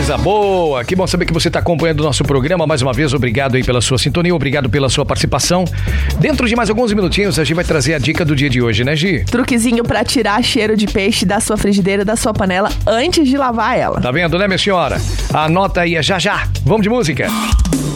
Coisa boa, que bom saber que você está acompanhando o nosso programa. Mais uma vez, obrigado aí pela sua sintonia, obrigado pela sua participação. Dentro de mais alguns minutinhos, a Gi vai trazer a dica do dia de hoje, né, Gi? Truquezinho pra tirar cheiro de peixe da sua frigideira, da sua panela, antes de lavar ela. Tá vendo, né, minha senhora? Anota aí, já já. Vamos de música.